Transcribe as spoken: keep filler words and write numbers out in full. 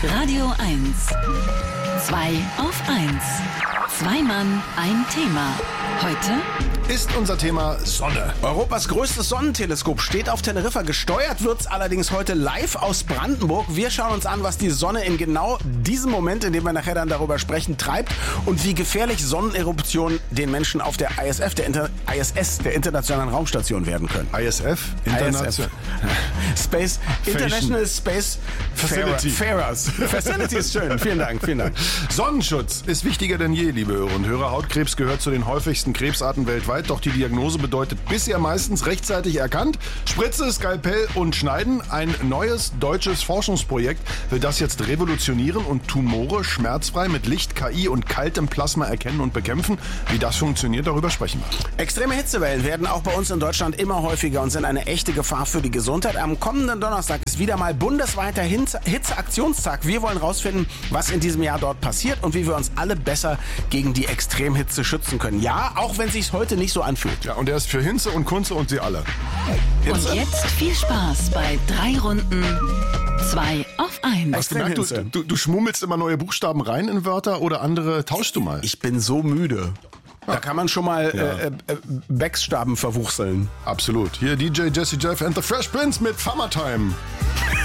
Radio eins. Zwei auf eins. Zwei Mann, ein Thema. Heute ist unser Thema Sonne. Europas größtes Sonnenteleskop steht auf Teneriffa. Gesteuert wird's allerdings heute live aus Brandenburg. Wir schauen uns an, was die Sonne in genau diesem Moment, in dem wir nachher dann darüber sprechen, treibt und wie gefährlich Sonneneruptionen den Menschen auf der I S F, der Inter- I S S, der Internationalen Raumstation werden können. I S F? International Space, International Space Facility. Farers. Facility ist schön. Vielen Dank, vielen Dank. Sonnenschutz ist wichtiger denn je, liebe Hörer und Hörer. Hautkrebs gehört zu den häufigsten Krebsarten weltweit, doch die Diagnose bedeutet bisher meistens rechtzeitig erkannt. Spritze, Skalpell und Schneiden. Ein neues deutsches Forschungsprojekt will das jetzt revolutionieren und Tumore schmerzfrei mit Licht, K I und kaltem Plasma erkennen und bekämpfen. Wie das funktioniert, darüber sprechen wir. Extreme Hitzewellen werden auch bei uns in Deutschland immer häufiger und sind eine echte Gefahr für die Gesundheit. Am kommenden Donnerstag ist wieder mal bundesweiter Hitzeaktionstag. Wir wollen rausfinden, was in diesem Jahr dort passiert und wie wir uns alle besser gegen die Extremhitze schützen können. Ja, auch wenn sich's heute nicht so anfühlt. Ja, und er ist für Hinze und Kunze und sie alle. Und jetzt viel Spaß bei drei Runden zwei auf eins. Hast du gemerkt, du, du, du schmummelst immer neue Buchstaben rein in Wörter oder andere tauschst du mal? Ich bin so müde. Da kann man schon mal ja. äh, äh, Backstaben verwuchseln. Absolut. Hier D J Jesse Jeff and the Fresh Prince mit Summertime.